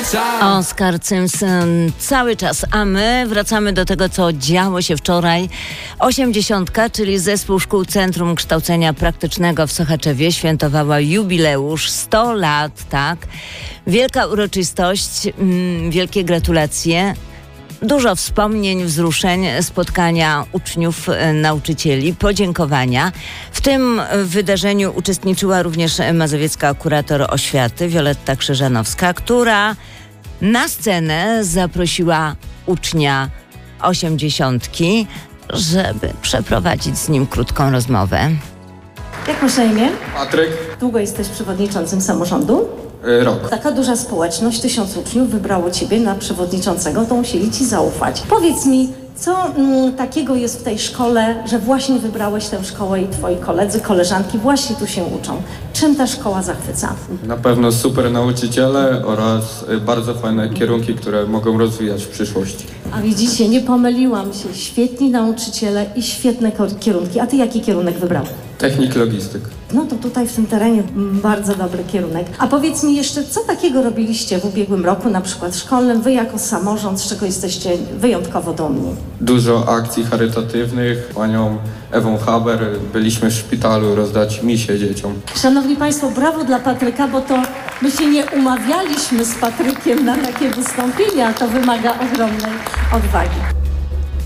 Oskar Simpson cały czas, a my wracamy do tego, co działo się wczoraj. 80, czyli Zespół Szkół Centrum Kształcenia Praktycznego w Sochaczewie świętowała jubileusz 100 lat, tak? Wielka uroczystość, wielkie gratulacje. Dużo wspomnień, wzruszeń, spotkania uczniów, nauczycieli, podziękowania. W tym wydarzeniu uczestniczyła również mazowiecka kurator oświaty Wioletta Krzyżanowska, która na scenę zaprosiła ucznia 80, żeby przeprowadzić z nim krótką rozmowę. Jak masz na imię? Patryk. Długo jesteś przewodniczącym samorządu? Rok. Taka duża społeczność, 1000 uczniów wybrało ciebie na przewodniczącego, to musieli ci zaufać. Powiedz mi, co takiego jest w tej szkole, że właśnie wybrałeś tę szkołę i twoi koledzy, koleżanki właśnie tu się uczą? Czym ta szkoła zachwyca? Na pewno super nauczyciele oraz bardzo fajne kierunki, które mogą rozwijać w przyszłości. A widzicie, nie pomyliłam się. Świetni nauczyciele i świetne kierunki. A ty jaki kierunek wybrałeś? Technik, logistyk. No to tutaj w tym terenie bardzo dobry kierunek. A powiedz mi jeszcze, co takiego robiliście w ubiegłym roku, na przykład szkolnym, wy jako samorząd, z czego jesteście wyjątkowo dumni? Dużo akcji charytatywnych. Panią Ewą Haber byliśmy w szpitalu rozdać misie dzieciom. Szanowni Państwo, brawo dla Patryka, bo to my się nie umawialiśmy z Patrykiem na takie wystąpienia, to wymaga ogromnej odwagi.